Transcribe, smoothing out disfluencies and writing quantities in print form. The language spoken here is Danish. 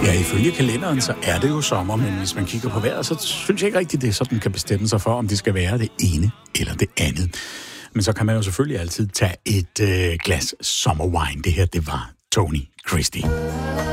Ja, ifølge kalenderen, så er det jo sommer, men hvis man kigger på vejret, så synes jeg ikke rigtigt, det er sådan, kan bestemme sig for, om det skal være det ene eller det andet. Men så kan man jo selvfølgelig altid tage et glas sommerwine. Det her, det var Tony Christie.